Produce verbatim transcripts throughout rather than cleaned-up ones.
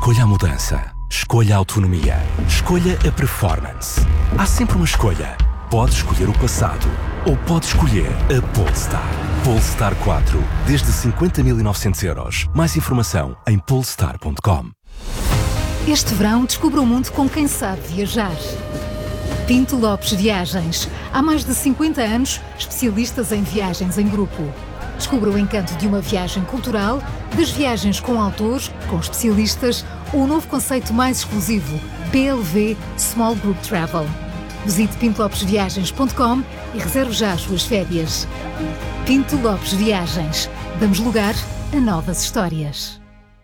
Escolha a mudança. Escolha a autonomia. Escolha a performance. Há sempre uma escolha. Pode escolher o passado ou pode escolher a Polestar. Polestar quatro, desde cinquenta mil e novecentos euros. Mais informação em polestar ponto com. Este verão descubra o mundo com quem sabe viajar. Pinto Lopes Viagens. Há mais de cinquenta anos, especialistas em viagens em grupo. Descubra o encanto de uma viagem cultural, das viagens com autores, com especialistas, ou o novo conceito mais exclusivo, B L V Small Group Travel. Visite pinto lopes viagens ponto com e reserve já as suas férias. Pinto Lopes Viagens. Damos lugar a novas histórias.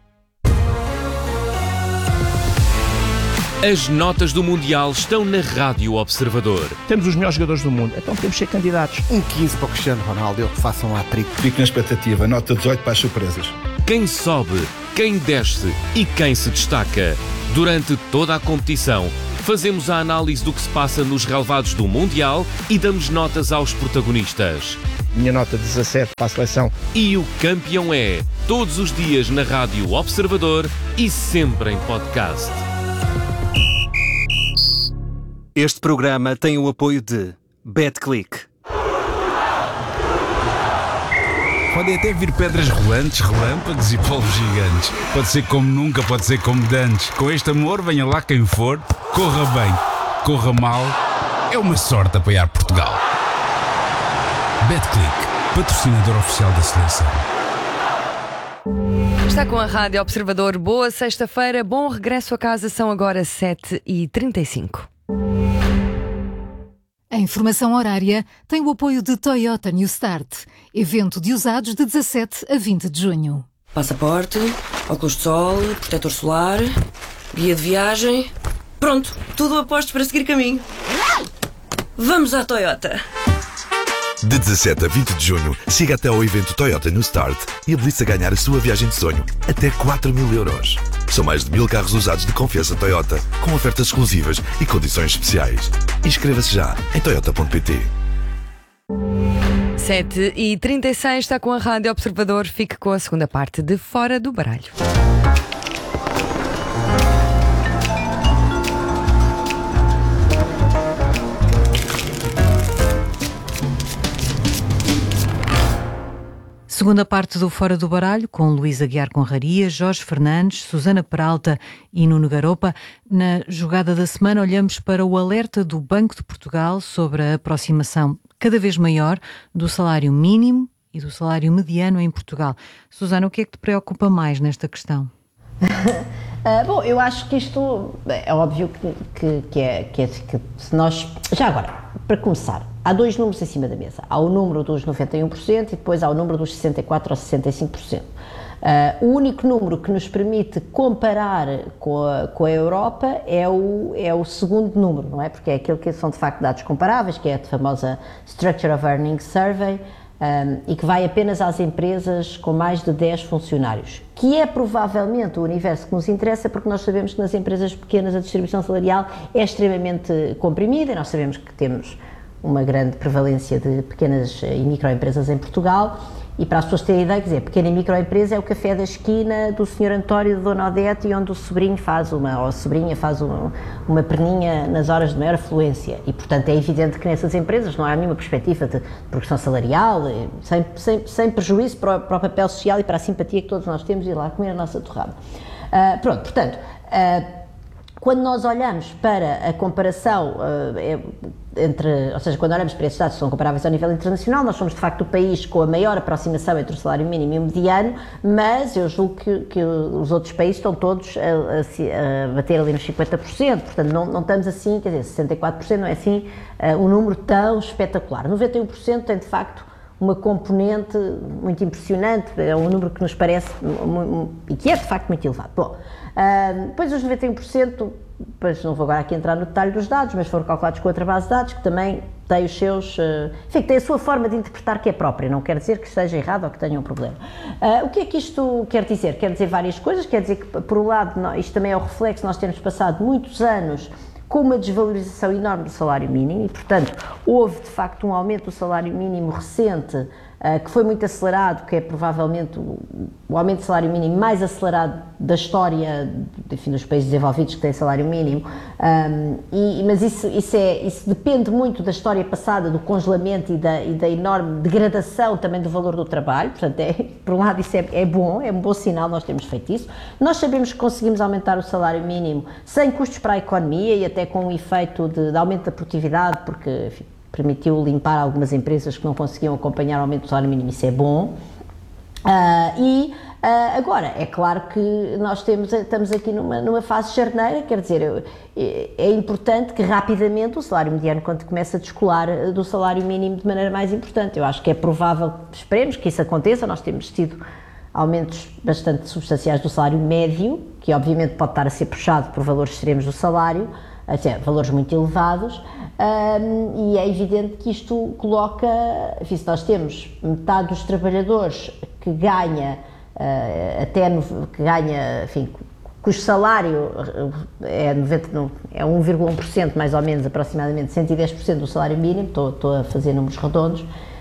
As notas do Mundial estão na Rádio Observador. Temos os melhores jogadores do mundo, então temos que ser candidatos. Um quinze para o Cristiano Ronaldo, ele que faça um hat-trick. Fico na expectativa, nota dezoito para as surpresas. Quem sobe, quem desce e quem se destaca. Durante toda a competição, fazemos a análise do que se passa nos relevados do Mundial e damos notas aos protagonistas. Minha nota dezassete para a seleção. E o campeão é, todos os dias na Rádio Observador e sempre em podcast. Este programa tem o apoio de BetClick. Podem até vir pedras rolantes, relâmpagos e polvos gigantes. Pode ser como nunca, pode ser como dantes. Com este amor, venha lá quem for. Corra bem, corra mal. É uma sorte apoiar Portugal. BetClick, patrocinador oficial da seleção. Está com a Rádio Observador. Boa sexta-feira, bom regresso a casa. São agora sete e trinta e cinco. A informação horária tem o apoio de Toyota New Start, evento de usados de dezassete a vinte de junho. Passaporte, óculos de sol, protetor solar, guia de viagem. Pronto, tudo a postos para seguir caminho. Vamos à Toyota! De dezassete a vinte de junho, siga até ao evento Toyota New Start e habilite-se a ganhar a sua viagem de sonho, até quatro mil euros. São mais de mil carros usados de confiança Toyota, com ofertas exclusivas e condições especiais. Inscreva-se já em toyota ponto pt. sete e trinta e seis, está com a Rádio Observador. Fique com a segunda parte de Fora do Baralho. Segunda parte do Fora do Baralho, com Luís Aguiar Conraria, Jorge Fernandes, Susana Peralta e Nuno Garopa. Na jogada da semana olhamos para o alerta do Banco de Portugal sobre a aproximação cada vez maior do salário mínimo e do salário mediano em Portugal. Susana, o que é que te preocupa mais nesta questão? uh, bom, eu acho que isto é óbvio que, que, que, é, que, é, que se nós... Já agora, para começar, há dois números em cima da mesa. Há o número dos noventa e um por cento e depois há o número dos sessenta e quatro por cento ou sessenta e cinco por cento. Uh, o único número que nos permite comparar com a, com a Europa é o, é o segundo número, não é? Porque é aquele que são de facto dados comparáveis, que é a famosa Structure of Earnings Survey, um, e que vai apenas às empresas com mais de dez funcionários, que é provavelmente o universo que nos interessa, porque nós sabemos que nas empresas pequenas a distribuição salarial é extremamente comprimida e nós sabemos que temos uma grande prevalência de pequenas e microempresas em Portugal. E para as pessoas terem ideia, quer dizer, pequena e microempresa é o café da esquina do senhor António de Dona Odete, onde o sobrinho faz uma, ou a sobrinha faz uma, uma perninha nas horas de maior afluência. E, portanto, é evidente que nessas empresas não há nenhuma perspectiva de progressão salarial, sem, sem, sem prejuízo para o, para o papel social e para a simpatia que todos nós temos de ir lá comer a nossa torrada. Uh, pronto, portanto, uh, quando nós olhamos para a comparação uh, é, entre, ou seja, quando olhamos para esses dados que são comparáveis ao nível internacional, nós somos de facto o país com a maior aproximação entre o salário mínimo e o mediano, mas eu julgo que, que os outros países estão todos a, a, a bater ali nos cinquenta por cento, portanto não, não estamos assim, quer dizer, sessenta e quatro por cento não é assim uh, um número tão espetacular. noventa e um por cento tem de facto uma componente muito impressionante, é um número que nos parece e que é de facto muito elevado. Bom, uh, depois os noventa e um por cento, pois não vou agora aqui entrar no detalhe dos dados, mas foram calculados com outra base de dados que também tem os seus, uh, enfim, tem a sua forma de interpretar que é própria, não quer dizer que esteja errado ou que tenha um problema. Uh, o que é que isto quer dizer? Quer dizer várias coisas, quer dizer que, por um lado, isto também é o reflexo de nós termos passado muitos anos com uma desvalorização enorme do salário mínimo e, portanto, houve de facto um aumento do salário mínimo recente uh, uh, que foi muito acelerado, que é provavelmente o, o aumento de salário mínimo mais acelerado da história, enfim, dos países desenvolvidos que têm salário mínimo, um, e, mas isso, isso, é, isso depende muito da história passada, do congelamento e da, e da enorme degradação também do valor do trabalho. Portanto, é, por um lado isso é, é bom, é um bom sinal, nós temos feito isso. Nós sabemos que conseguimos aumentar o salário mínimo sem custos para a economia e até com um efeito de, de aumento da produtividade, porque, enfim, permitiu limpar algumas empresas que não conseguiam acompanhar o aumento do salário mínimo, isso é bom. Uh, e uh, agora, é claro que nós temos, estamos aqui numa, numa fase charneira, quer dizer, é, é importante que rapidamente o salário mediano, quando começa a descolar do salário mínimo de maneira mais importante, eu acho que é provável, esperemos que isso aconteça. Nós temos tido aumentos bastante substanciais do salário médio, que obviamente pode estar a ser puxado por valores extremos do salário, até valores muito elevados, um, e é evidente que isto coloca, enfim, se nós temos metade dos trabalhadores que ganha, uh, até no, que ganha, enfim, cujo salário é, noventa, é um vírgula um por cento mais ou menos, aproximadamente cento e dez por cento do salário mínimo, estou, estou a fazer números redondos,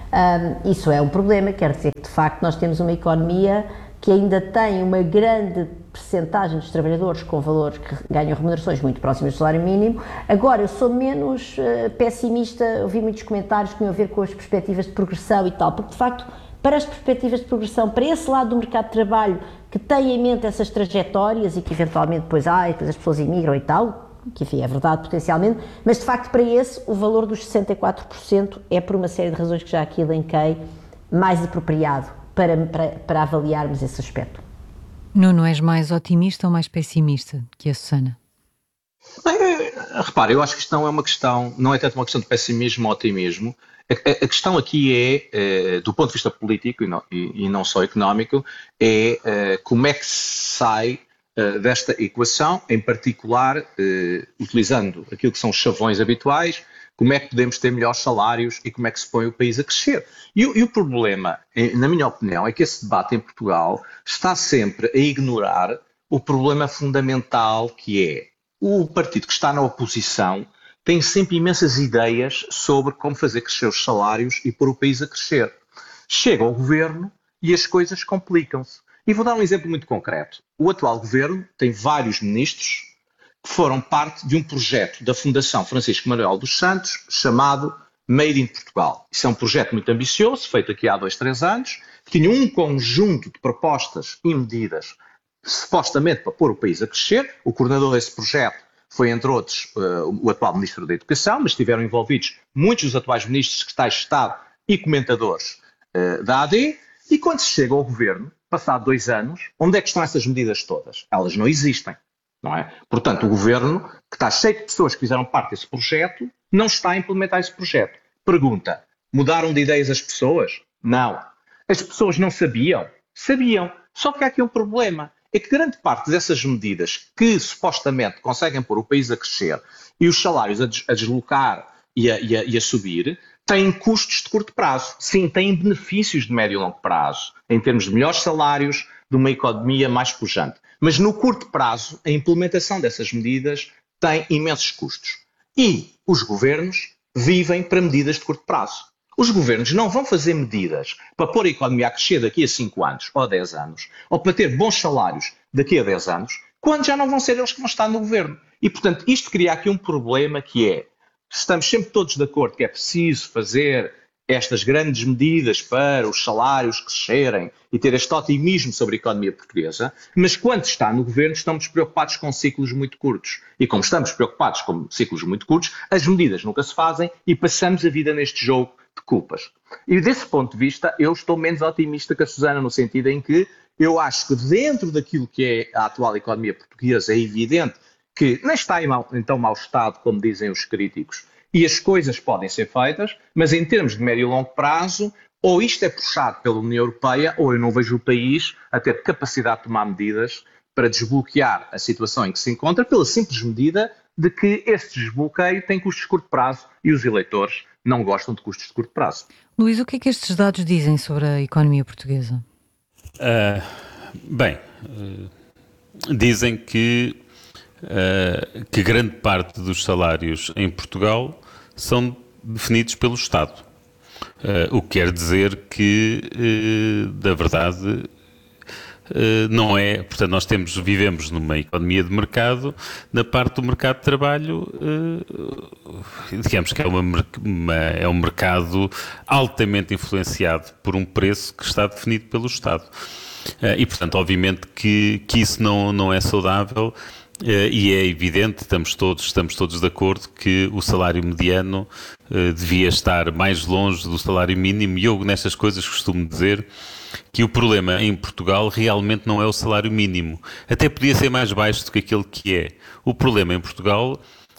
um, isso é um problema, quer dizer que de facto nós temos uma economia que ainda tem uma grande percentagem dos trabalhadores com valores que ganham remunerações muito próximas do salário mínimo. Agora, eu sou menos uh, pessimista, ouvi muitos comentários que tinham a ver com as perspectivas de progressão e tal, porque de facto, para as perspectivas de progressão, para esse lado do mercado de trabalho que tem em mente essas trajetórias e que eventualmente depois, ah, depois as pessoas imigram e tal, que enfim é verdade potencialmente, mas de facto para esse o valor dos sessenta e quatro por cento é, por uma série de razões que já aqui elenquei, mais apropriado para, para, para avaliarmos esse aspecto. Nuno, és mais otimista ou mais pessimista que a Susana? Bem, repara, eu acho que isto não é uma questão, não é tanto uma questão de pessimismo ou otimismo. A, a, a questão aqui é, é, do ponto de vista político e não, e, e não só económico, é, é como é que se sai é, desta equação, em particular, é, utilizando aquilo que são os chavões habituais, como é que podemos ter melhores salários e como é que se põe o país a crescer. E, e o problema, na minha opinião, é que esse debate em Portugal está sempre a ignorar o problema fundamental, que é o partido que está na oposição tem sempre imensas ideias sobre como fazer crescer os salários e pôr o país a crescer. Chega ao governo e as coisas complicam-se. E vou dar um exemplo muito concreto. O atual governo tem vários ministros que foram parte de um projeto da Fundação Francisco Manuel dos Santos chamado Made in Portugal. Isso é um projeto muito ambicioso, feito aqui há dois, três anos, que tinha um conjunto de propostas e medidas supostamente para pôr o país a crescer. O coordenador desse projeto foi, entre outros, uh, o atual Ministro da Educação, mas estiveram envolvidos muitos dos atuais Ministros, Secretários de Estado e comentadores uh, da A D. E quando se chega ao governo, passado dois anos, onde é que estão essas medidas todas? Elas não existem. Não é? Portanto, o governo, que está cheio de pessoas que fizeram parte desse projeto, não está a implementar esse projeto. Pergunta, mudaram de ideias as pessoas? Não. As pessoas não sabiam? Sabiam. Só que há aqui um problema. É que grande parte dessas medidas que supostamente conseguem pôr o país a crescer e os salários a, des- a deslocar e a, e, a, e a subir, têm custos de curto prazo. Sim, têm benefícios de médio e longo prazo, em termos de melhores salários, de uma economia mais pujante. Mas no curto prazo, a implementação dessas medidas tem imensos custos. E os governos vivem para medidas de curto prazo. Os governos não vão fazer medidas para pôr a economia a crescer daqui a cinco anos ou a dez anos, ou para ter bons salários daqui a dez anos, quando já não vão ser eles que vão estar no governo. E, portanto, isto cria aqui um problema que é, estamos sempre todos de acordo que é preciso fazer estas grandes medidas para os salários crescerem e ter este otimismo sobre a economia portuguesa, mas quando está no governo estamos preocupados com ciclos muito curtos. E como estamos preocupados com ciclos muito curtos, as medidas nunca se fazem e passamos a vida neste jogo de culpas. E desse ponto de vista eu estou menos otimista que a Susana, no sentido em que eu acho que dentro daquilo que é a atual economia portuguesa é evidente que nem está em, mau, em tão mau estado como dizem os críticos, e as coisas podem ser feitas, mas em termos de médio e longo prazo, ou isto é puxado pela União Europeia, ou eu não vejo o país a ter capacidade de tomar medidas para desbloquear a situação em que se encontra, pela simples medida de que este desbloqueio tem custos de curto prazo e os eleitores não gostam de custos de curto prazo. Luís, o que é que estes dados dizem sobre a economia portuguesa? Uh, bem, uh, dizem que, uh, que grande parte dos salários em Portugal são definidos pelo Estado. Uh, o que quer dizer que, uh, da verdade, Uh, não é, portanto nós temos, vivemos numa economia de mercado, na parte do mercado de trabalho, uh, digamos que é, uma, uma, é um mercado altamente influenciado por um preço que está definido pelo Estado. Uh, e portanto, obviamente que, que isso não, não é saudável. Uh, e é evidente, estamos todos, estamos todos de acordo que o salário mediano uh, devia estar mais longe do salário mínimo, e eu nestas coisas costumo dizer que o problema em Portugal realmente não é o salário mínimo. Até podia ser mais baixo do que aquele que é. O problema em Portugal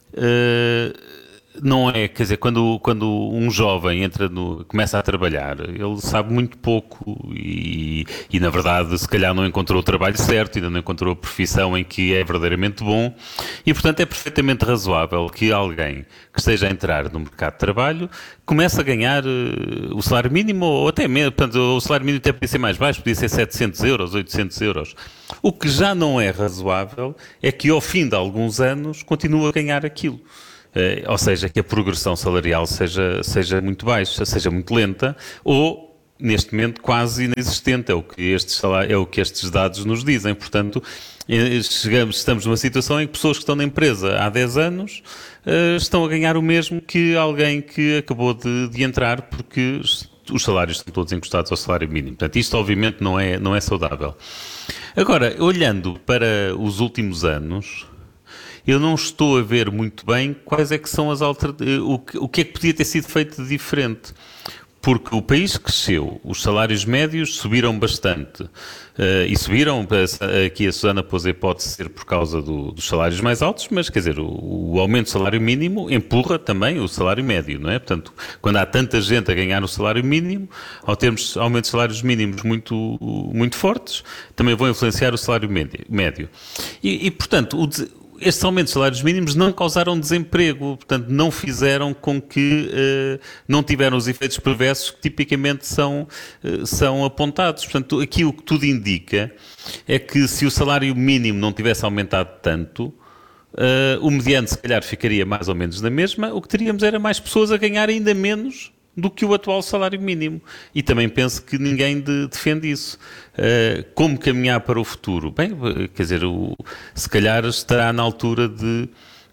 uh, não é, quer dizer, quando, quando um jovem entra no, começa a trabalhar, ele sabe muito pouco e, e, na verdade, se calhar não encontrou o trabalho certo, ainda não encontrou a profissão em que é verdadeiramente bom, e, portanto, é perfeitamente razoável que alguém que esteja a entrar no mercado de trabalho comece a ganhar uh, o salário mínimo, ou até mesmo, portanto, o salário mínimo até podia ser mais baixo, podia ser setecentos euros, oitocentos euros. O que já não é razoável é que, ao fim de alguns anos, continue a ganhar aquilo. Uh, ou seja, que a progressão salarial seja, seja muito baixa, seja muito lenta, ou, neste momento, quase inexistente, é o que estes, é o que estes dados nos dizem. Portanto, chegamos, estamos numa situação em que pessoas que estão na empresa há dez anos uh, estão a ganhar o mesmo que alguém que acabou de, de entrar, porque os salários estão todos encostados ao salário mínimo. Portanto, isto obviamente não é, não é saudável. Agora, olhando para os últimos anos, eu não estou a ver muito bem quais é que são as alternativas, o que, o que é que podia ter sido feito de diferente. Porque o país cresceu, os salários médios subiram bastante. Uh, e subiram, aqui a Susana pôs a hipótese de ser por causa do, dos salários mais altos, mas quer dizer, o, o aumento do salário mínimo empurra também o salário médio, não é? Portanto, quando há tanta gente a ganhar o salário mínimo, ao termos aumentos de salários mínimos muito, muito fortes, também vão influenciar o salário médio. E, e portanto, o estes aumentos de salários mínimos não causaram desemprego, portanto, não fizeram com que uh, não tiveram os efeitos perversos que tipicamente são, uh, são apontados. Portanto, aqui o que tudo indica é que se o salário mínimo não tivesse aumentado tanto, uh, o mediano se calhar ficaria mais ou menos na mesma, o que teríamos era mais pessoas a ganhar ainda menos do que o atual salário mínimo. E também penso que ninguém de, defende isso. Uh, como caminhar para o futuro? Bem, quer dizer, o, se calhar estará na altura de,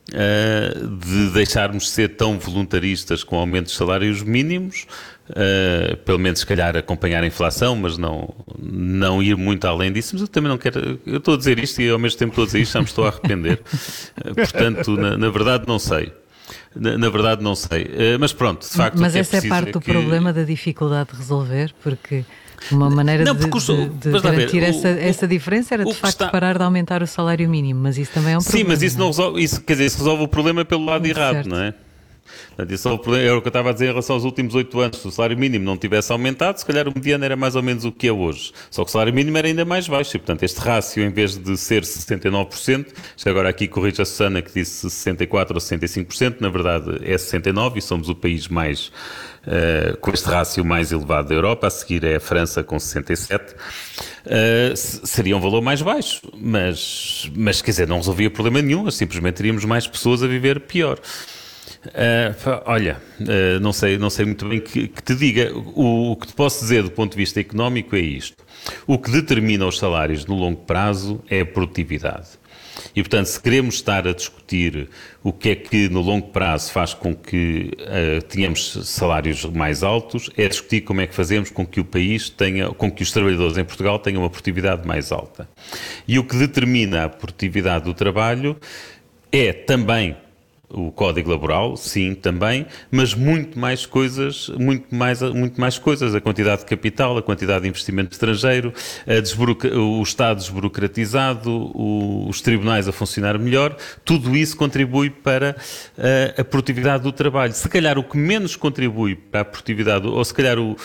uh, de deixarmos de ser tão voluntaristas com aumentos de salários mínimos, uh, pelo menos se calhar acompanhar a inflação, mas não, não ir muito além disso. Mas eu também não quero... Eu estou a dizer isto e ao mesmo tempo estou a dizer isto, já me estou a arrepender. Uh, portanto, na, na verdade não sei. Na, na verdade não sei, uh, mas pronto, de facto... Mas o que essa é, é parte do que... problema, da dificuldade de resolver, porque uma maneira não, de, de, de garantir ver, essa, o, essa diferença era de facto está... parar de aumentar o salário mínimo, mas isso também é um problema. Sim, mas isso não resolve, isso, quer dizer, isso resolve o problema pelo lado muito errado, certo. Não é? Isso é o que eu estava a dizer em relação aos últimos oito anos. Se o salário mínimo não tivesse aumentado, se calhar o mediano era mais ou menos o que é hoje. Só que o salário mínimo era ainda mais baixo. E, portanto, este rácio, em vez de ser sessenta e nove por cento, já agora aqui corrige a Susana que disse sessenta e quatro por cento ou sessenta e cinco por cento, na verdade é sessenta e nove por cento e somos o país mais, uh, com este rácio mais elevado da Europa. A seguir é a França com sessenta e sete por cento. Uh, seria um valor mais baixo, mas, mas quer dizer, não resolvia problema nenhum. Simplesmente teríamos mais pessoas a viver pior. Uh, olha, uh, não sei, não sei muito bem que, que te diga. O, o que te posso dizer do ponto de vista económico é isto. O que determina os salários no longo prazo é a produtividade. E, portanto, se queremos estar a discutir o que é que no longo prazo faz com que uh, tenhamos salários mais altos, é discutir como é que fazemos com que o país tenha, com que os trabalhadores em Portugal tenham uma produtividade mais alta. E o que determina a produtividade do trabalho é também o Código Laboral, sim, também, mas muito mais coisas, muito mais, muito mais coisas, a quantidade de capital, a quantidade de investimento estrangeiro, a o Estado desburocratizado, o, os tribunais a funcionar melhor, tudo isso contribui para a, a produtividade do trabalho. Se calhar o que menos contribui para a produtividade, ou se calhar o,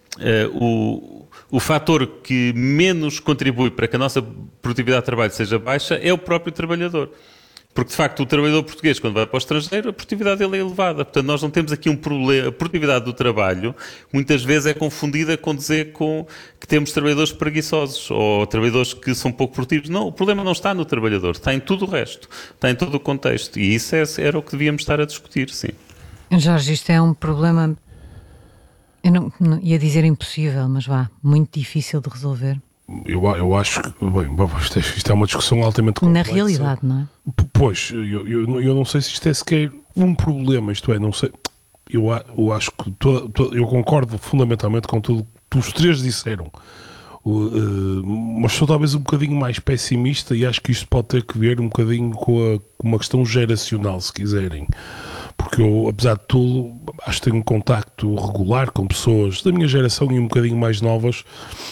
o O fator que menos contribui para que a nossa produtividade de trabalho seja baixa é o próprio trabalhador. Porque, de facto, o trabalhador português, quando vai para o estrangeiro, a produtividade dele é elevada. Portanto, nós não temos aqui um problema. A produtividade do trabalho, muitas vezes, é confundida com dizer com que temos trabalhadores preguiçosos ou trabalhadores que são pouco produtivos. Não, o problema não está no trabalhador, está em tudo o resto, está em todo o contexto. E isso é, era o que devíamos estar a discutir, sim. Jorge, isto é um problema Eu não, não ia dizer impossível, mas vá, muito difícil de resolver. Eu, eu acho que, bem, isto, é, isto é uma discussão altamente complexa. Na realidade, não é? Pois, eu, eu, eu não sei se isto é sequer um problema, isto é, não sei. Eu, eu acho que toda, toda, eu concordo fundamentalmente com tudo que os três disseram. Uh, mas sou talvez um bocadinho mais pessimista e acho que isto pode ter que ver um bocadinho com, a, com uma questão geracional, se quiserem. Porque eu, apesar de tudo, acho que tenho um contacto regular com pessoas da minha geração e um bocadinho mais novas.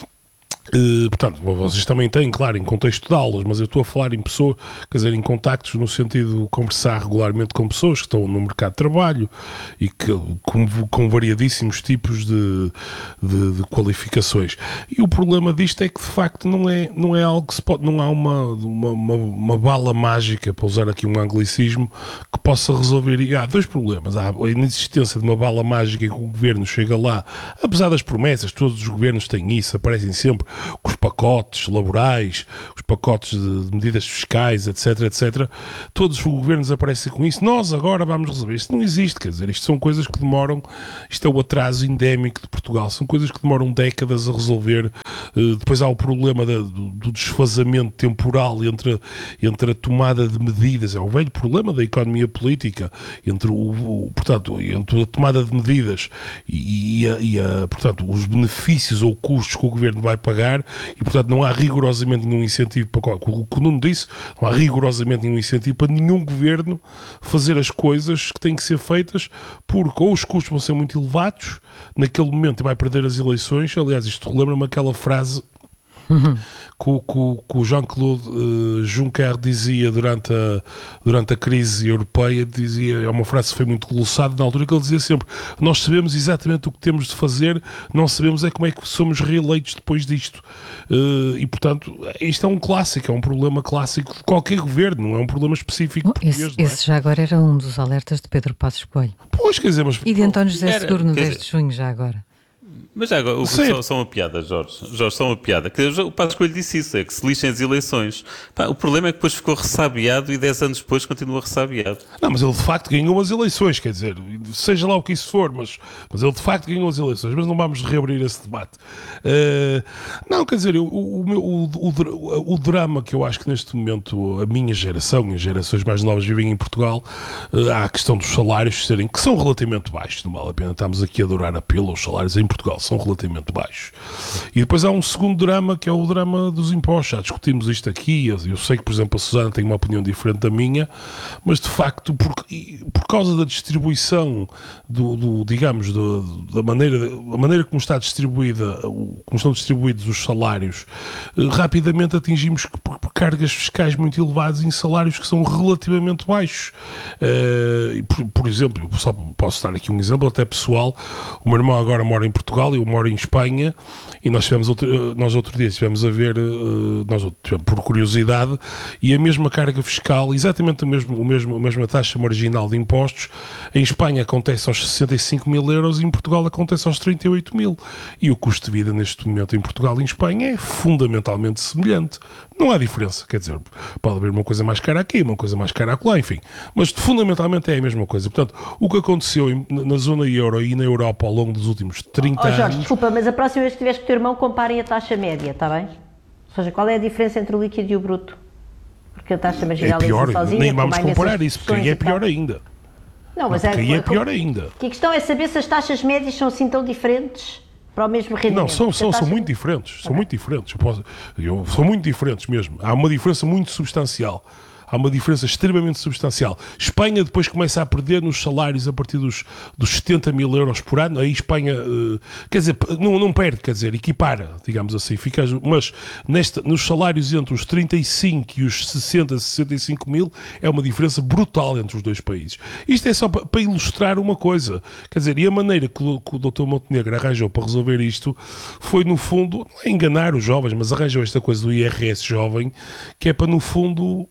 Uh, portanto, vocês também têm, claro, em contexto de aulas, mas eu estou a falar em pessoas, quer dizer, em contactos no sentido de conversar regularmente com pessoas que estão no mercado de trabalho e que, com, com variadíssimos tipos de, de, de qualificações. E o problema disto é que, de facto, não é, não é algo que se pode, não há uma, uma, uma, uma bala mágica, para usar aqui um anglicismo, que possa resolver. E há dois problemas. Há a inexistência de uma bala mágica que o governo chega lá, apesar das promessas, todos os governos têm isso, aparecem sempre com os pacotes laborais, os pacotes de, de medidas fiscais, etc, etcétera. Todos os governos aparecem com isso. Nós agora vamos resolver. Isto não existe, quer dizer, isto são coisas que demoram, isto é o atraso endémico de Portugal, são coisas que demoram décadas a resolver. Uh, depois há o problema da, do, do desfazamento temporal entre, entre a tomada de medidas, é o velho problema da economia política, entre, o, o, portanto, entre a tomada de medidas e, e, a, e a, portanto, os benefícios ou custos que o governo vai pagar. E, portanto, não há rigorosamente nenhum incentivo para o que o Nuno disse, não há rigorosamente nenhum incentivo para nenhum governo fazer as coisas que têm que ser feitas, porque ou os custos vão ser muito elevados naquele momento e vai perder as eleições. Aliás, isto relembra-me aquela frase uhum. que, que, que o Jean-Claude uh, Juncker dizia durante a, durante a crise europeia, dizia, é uma frase que foi muito glossada na altura, que ele dizia sempre: nós sabemos exatamente o que temos de fazer, não sabemos é como é que somos reeleitos depois disto. Uh, e, portanto, isto é um clássico, é um problema clássico de qualquer governo, não é um problema específico Bom, português. Esse, não é? esse já agora era um dos alertas de Pedro Passos Coelho. Pois, quer dizer, mas... E de António José Era, Seguro no quer dez de junho, já agora. Mas já agora, o, só, só uma piada, Jorge. Jorge, só uma piada. Que o Passos Coelho disse isso, é que se lixem as eleições. Pá, o problema é que depois ficou ressabiado e dez anos depois continua ressabiado. Não, mas ele de facto ganhou as eleições, quer dizer, seja lá o que isso for, mas, mas ele de facto ganhou as eleições, mas não vamos reabrir esse debate. Uh, não, quer dizer, o, o, o, o, o drama que eu acho que neste momento a minha geração e as gerações mais novas vivem em Portugal, uh, há a questão dos salários serem, que são relativamente baixos, não vale a pena estarmos aqui a adorar a pila, os salários em Portugal são relativamente baixos. E depois há um segundo drama, que é o drama dos impostos. Já discutimos isto aqui, eu, eu sei que, por exemplo, a Susana tem uma opinião diferente da minha, mas de facto, por, por causa da distribuição, do, do digamos, do, da maneira, a maneira como está distribuída, como estão distribuídos os salários, rapidamente atingimos por, por cargas fiscais muito elevadas em salários que são relativamente baixos. Uh, por, por exemplo, só posso dar aqui um exemplo até pessoal, o meu irmão agora mora em Portugal, eu moro em Espanha, e nós tivemos outro, nós outro dia estivemos a ver, nós tivemos, por curiosidade, e a mesma carga fiscal, exatamente a mesma, a mesma, a mesma taxa marginal de impostos, em Espanha acontece aos sessenta e cinco mil euros e em Portugal acontece aos trinta e oito mil. E o custo de vida neste momento em Portugal e em Espanha é fundamentalmente semelhante. Não há diferença, quer dizer, pode haver uma coisa mais cara aqui, uma coisa mais cara acolá, enfim, mas fundamentalmente é a mesma coisa. Portanto, o que aconteceu em, na zona euro e na Europa ao longo dos últimos trinta oh, Jorge, anos... desculpa, mas a próxima vez que tiveres com o teu irmão, comparem a taxa média, está bem? Ou seja, qual é a diferença entre o líquido e o bruto? Porque a taxa marginal é pior, é sozinha, nem vamos comparar isso, porque aí é pior ainda. Não, mas não, porque é, aí é pior ainda. A questão é saber se as taxas médias são assim tão diferentes para o mesmo rendimento. Não, são, são, taxa... são muito diferentes, são muito diferentes, eu posso, eu, são muito diferentes mesmo. Há uma diferença muito substancial. Há uma diferença extremamente substancial. Espanha depois começa a perder nos salários a partir dos, dos setenta mil euros por ano. Aí Espanha, uh, quer dizer, não, não perde, quer dizer, equipara, digamos assim. Fica, mas nesta, nos salários entre os trinta e cinco e os sessenta, sessenta e cinco mil é uma diferença brutal entre os dois países. Isto é só para, para ilustrar uma coisa. Quer dizer, e a maneira que o, que o doutor Montenegro arranjou para resolver isto foi, no fundo, não é enganar os jovens, mas arranjou esta coisa do I R S jovem, que é para, no fundo...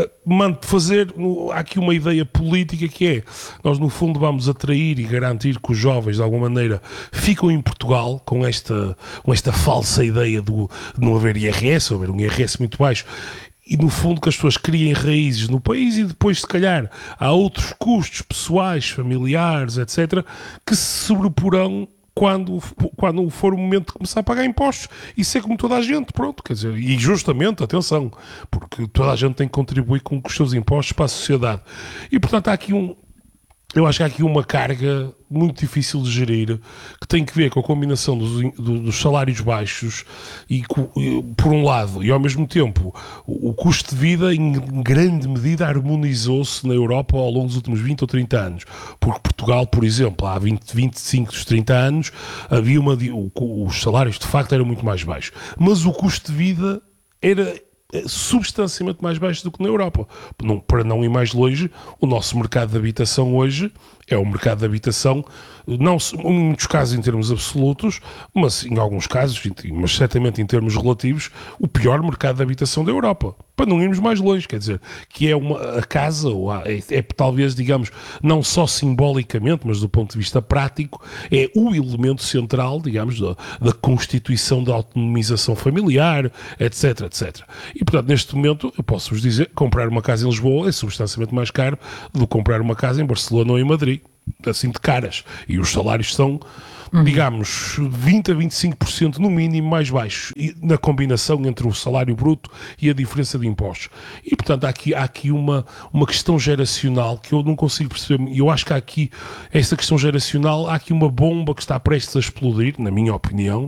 fazer, há aqui uma ideia política que é, nós no fundo vamos atrair e garantir que os jovens de alguma maneira ficam em Portugal com esta, com esta falsa ideia do, de não haver I R S, ou haver um I R S muito baixo, e no fundo que as pessoas criem raízes no país e depois se calhar há outros custos pessoais, familiares, etcétera, que se sobreporão quando, quando for o momento de começar a pagar impostos e ser como toda a gente, pronto, quer dizer, e justamente, atenção, porque toda a gente tem que contribuir com os seus impostos para a sociedade. E, portanto, há aqui um, eu acho que há aqui uma carga muito difícil de gerir, que tem que ver com a combinação dos, dos salários baixos e, por um lado, e ao mesmo tempo, o, o custo de vida em grande medida harmonizou-se na Europa ao longo dos últimos vinte ou trinta anos. Porque Portugal, por exemplo, há vinte, vinte e cinco, trinta anos, havia uma, o, os salários de facto eram muito mais baixos. Mas o custo de vida era substancialmente mais baixo do que na Europa. Não, para não ir mais longe, o nosso mercado de habitação hoje é um mercado de habitação, não em muitos casos em termos absolutos, mas em alguns casos, mas certamente em termos relativos, o pior mercado de habitação da Europa. Para não irmos mais longe, quer dizer, que é uma, a casa, ou a, é, é talvez, digamos, não só simbolicamente, mas do ponto de vista prático, é o elemento central, digamos, da, da constituição da autonomização familiar, etc, etcétera. E, portanto, neste momento, eu posso-vos dizer, comprar uma casa em Lisboa é substancialmente mais caro do que comprar uma casa em Barcelona ou em Madrid, assim de caras. E os salários são, uhum. digamos, vinte a vinte e cinco por cento no mínimo mais baixos, e na combinação entre o salário bruto e a diferença de impostos. E, portanto, há aqui, há aqui uma, uma questão geracional que eu não consigo perceber. E eu acho que há aqui, essa questão geracional, há aqui uma bomba que está prestes a explodir, na minha opinião,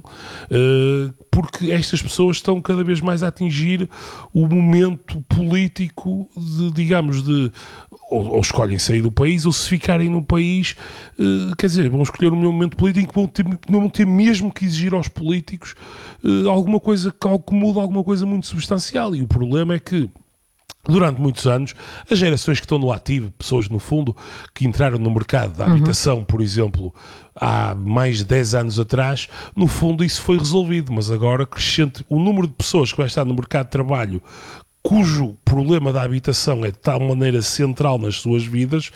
uh, porque estas pessoas estão cada vez mais a atingir o momento político de, digamos, de ou, ou escolhem sair do país, ou se ficarem no país, uh, quer dizer, vão escolher um momento político que vão ter, não vão ter mesmo que exigir aos políticos uh, alguma coisa, que muda alguma coisa muito substancial. E o problema é que durante muitos anos, as gerações que estão no ativo, pessoas no fundo que entraram no mercado da habitação, uhum. por exemplo, há mais de dez anos atrás, no fundo isso foi resolvido, mas agora crescente o número de pessoas que vai estar no mercado de trabalho cujo problema da habitação é de tal maneira central nas suas vidas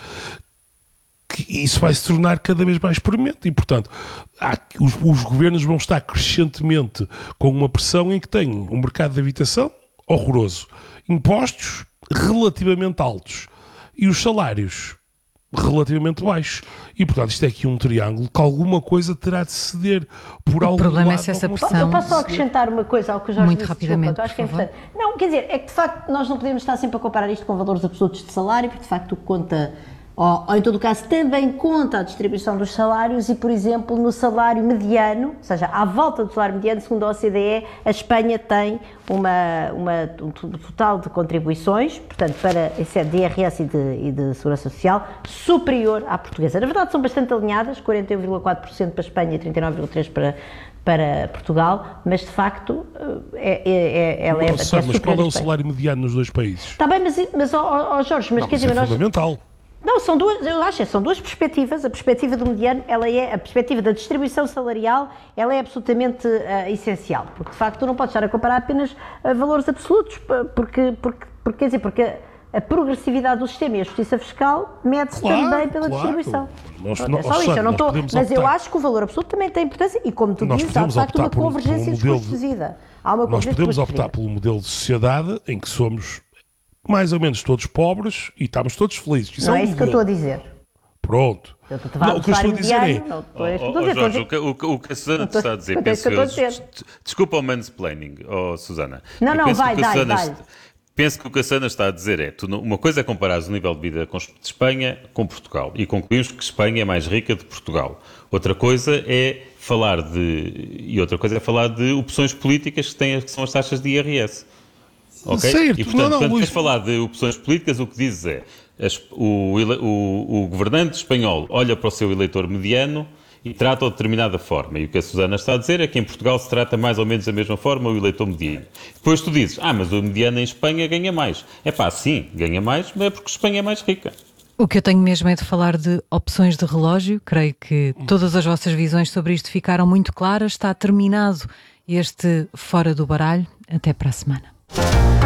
que isso vai se tornar cada vez mais premente e, portanto, há, os, os governos vão estar crescentemente com uma pressão em que têm um mercado de habitação horroroso, impostos relativamente altos e os salários relativamente baixos. E, portanto, isto é aqui um triângulo que alguma coisa terá de ceder por algum lado. O problema é se essa pressão... Eu posso só acrescentar uma coisa ao que o Jorge Muito disse, rapidamente, desculpa, eu acho que é importante. Não, quer dizer, é que de facto nós não podemos estar sempre a comparar isto com valores absolutos de salário, porque de facto o que conta... Ou, ou em todo o caso também conta a distribuição dos salários e, por exemplo, no salário mediano, ou seja, à volta do salário mediano, segundo a O C D E, a Espanha tem uma, uma, um total de contribuições, portanto, para de I R S e de, e de Segurança Social, superior à portuguesa. Na verdade, são bastante alinhadas, quarenta e um vírgula quatro por cento para a Espanha e trinta e nove vírgula três por cento para, para Portugal, mas de facto é, é, é, ela é, Nossa, é mas qual é o salário mediano nos dois países? Está bem, mas, mas ó, ó, Jorge, mas não, quer mas dizer... é nós... fundamental. Não, são duas, eu acho, são duas perspectivas. A perspectiva do mediano, ela é, a perspectiva da distribuição salarial, ela é absolutamente uh, essencial, porque de facto tu não podes estar a comparar apenas uh, valores absolutos, porque, porque, porque, quer dizer, porque a, a progressividade do sistema e a justiça fiscal mede-se claro, também pela claro. distribuição. Nós, é nós, só isso, eu não estou, mas optar. eu acho que o valor absoluto também tem importância e, como tu nós dizes, há de facto uma convergência dos custos de vida. Há uma nós podemos optar pelo modelo de sociedade em que somos mais ou menos todos pobres e estamos todos felizes. Isso não é, é um isso que eu estou a dizer. Pronto. Não, o que eu estou a dizer é... Não, oh, oh, Jorge, o que, o, o que a Susana te está a dizer, penso eu... Desculpa o mansplaining, oh, Susana. Não, não, vai, vai, vai. Penso que o que a Susana está a dizer é, tu, uma coisa é comparares o nível de vida de Espanha com Portugal e concluímos que Espanha é mais rica de Portugal. Outra coisa é falar de... E outra coisa é falar de opções políticas que, têm, que são as taxas de I R S. Okay? Certo, e portanto, não, não, quando Luís... queres falar de opções políticas, o que dizes é as, o, o, o governante espanhol olha para o seu eleitor mediano e trata-o de determinada forma. E o que a Susana está a dizer é que em Portugal se trata mais ou menos da mesma forma o eleitor mediano. Depois tu dizes, ah, mas o mediano em Espanha ganha mais. É pá, sim, ganha mais, mas é porque Espanha é mais rica. O que eu tenho mesmo é de falar de opções de relógio. Creio que todas as vossas visões sobre isto ficaram muito claras. Está terminado este Fora do Baralho. Até para a semana.